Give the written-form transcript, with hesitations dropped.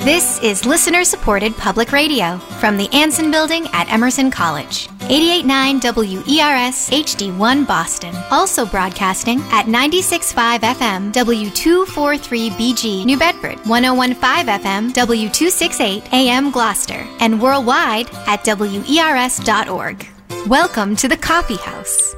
This is listener-supported public radio from the Anson Building at Emerson College. 88.9 WERS HD1 Boston. Also broadcasting at 96.5 FM W243BG New Bedford, 101.5 FM W268 AM Gloucester, and worldwide at WERS.org. Welcome to the Coffee House.